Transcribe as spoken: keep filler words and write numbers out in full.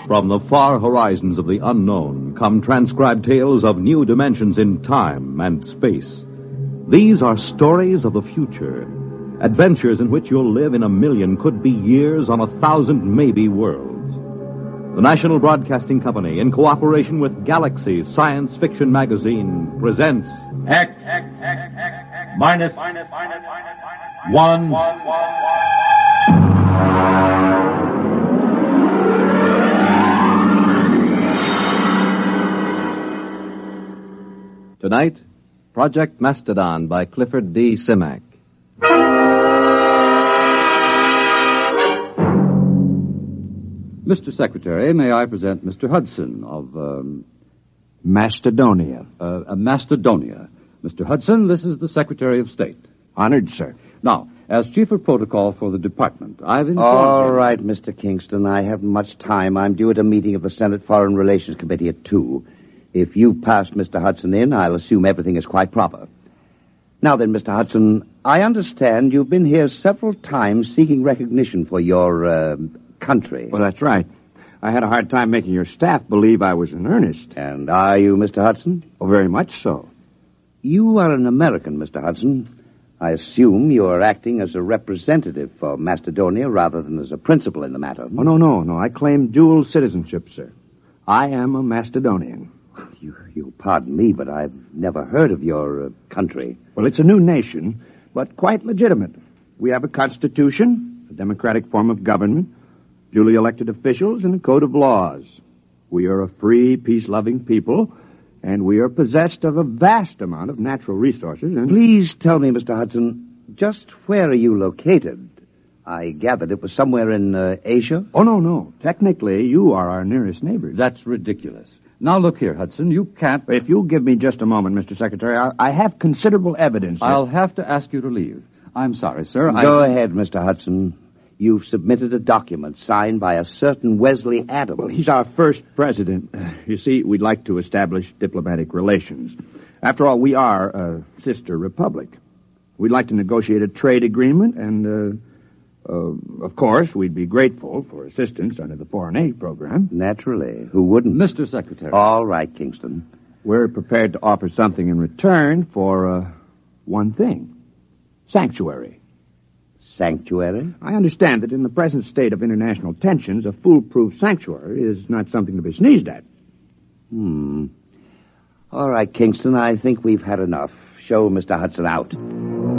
From the far horizons of the unknown come transcribed tales of new dimensions in time and space. These are stories of the future, adventures in which you'll live in a million could-be years on a thousand maybe worlds. The National Broadcasting Company, in cooperation with Galaxy Science Fiction Magazine, presents X, minus, one. Tonight, Project Mastodon by Clifford D. Simak. Mister Secretary, may I present Mister Hudson of, um... Macedonia. Uh, uh, Macedonia. Mister Hudson, this is the Secretary of State. Honored, sir. Now, as Chief of Protocol for the Department, I've informed All him... right, Mister Kingston, I haven't much time. I'm due at a meeting of the Senate Foreign Relations Committee at two. If you've passed Mister Hudson in, I'll assume everything is quite proper. Now then, Mister Hudson, I understand you've been here several times seeking recognition for your, uh, country. Well, that's right. I had a hard time making your staff believe I was in earnest. And are you, Mister Hudson? Oh, very much so. You are an American, Mister Hudson. I assume you are acting as a representative for Macedonia rather than as a principal in the matter. Oh, no, no, no. I claim dual citizenship, sir. I am a Macedonian. You, you pardon me, but I've never heard of your uh, country. Well, it's a new nation, but quite legitimate. We have a constitution, a democratic form of government, duly elected officials, and a code of laws. We are a free, peace-loving people, and we are possessed of a vast amount of natural resources. And Please tell me, Mister Hudson, just where are you located? I gathered it was somewhere in uh, Asia. Oh, no, no. Technically, you are our nearest neighbors. That's ridiculous. Now, look here, Hudson, you can't... If you'll give me just a moment, Mister Secretary, I, I have considerable evidence that... I'll have to ask you to leave. I'm sorry, sir. Go I... ahead, Mister Hudson. You've submitted a document signed by a certain Wesley Adams. Well, he's our first president. You see, we'd like to establish diplomatic relations. After all, we are a sister republic. We'd like to negotiate a trade agreement, and, uh, uh, of course, we'd be grateful for assistance under the foreign aid program. Naturally. Who wouldn't? Mister Secretary. All right, Kingston. We're prepared to offer something in return for, uh, one thing. Sanctuary. Sanctuary? I understand that in the present state of international tensions, a foolproof sanctuary is not something to be sneezed at. Hmm. All right, Kingston, I think we've had enough. Show Mister Hudson out.